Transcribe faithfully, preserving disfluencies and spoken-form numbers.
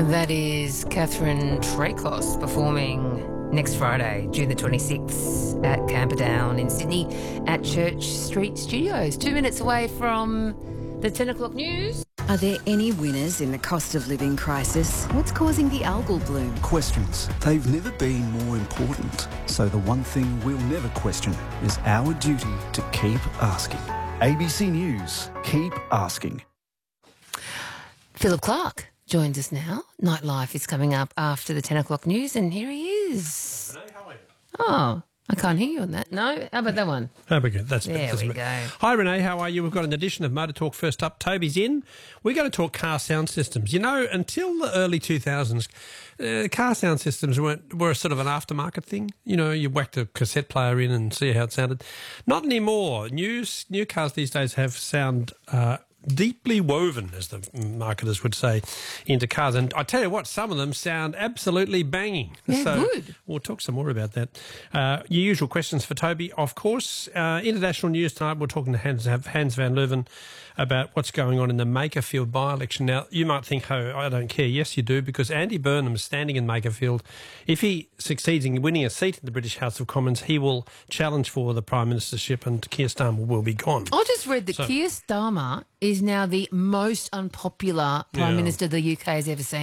That is Catherine Tracos performing next Friday, June the twenty-sixth at Camperdown in Sydney at Church Street Studios. Two minutes away from the ten o'clock news. Are there any winners in the cost of living crisis? What's causing the algal bloom? Questions. They've never been more important. So the one thing we'll never question is our duty to keep asking. A B C News. Keep asking. Philip Clark joins us now. Nightlife is coming up after the ten o'clock news, and here he is. Renee, how are you? Oh, I can't hear you on that. No? How about that one? Oh, we're good. That's There that's we bit. go. Hi, Renee. How are you? We've got an edition of Motor Talk first up. Toby's in. We're going to talk car sound systems. You know, until the early two thousands, uh, car sound systems weren't, were sort of an aftermarket thing. You know, you whacked a cassette player in and see how it sounded. Not anymore. New, new cars these days have sound uh, deeply woven, as the marketers would say, into cars. And I tell you what, some of them sound absolutely banging. Yeah, so good. We'll talk some more about that. Uh, your usual questions for Toby, of course. Uh, international news tonight, we're talking to Hans, Hans van Leuven about what's going on in the Makerfield by-election. Now, you might think, oh, I don't care. Yes, you do, because Andy Burnham is standing in Makerfield. If he succeeds in winning a seat in the British House of Commons, he will challenge for the Prime Ministership and Keir Starmer will be gone. I just read that So- Keir Starmer is now the most unpopular Prime Yeah. Minister the U K has ever seen.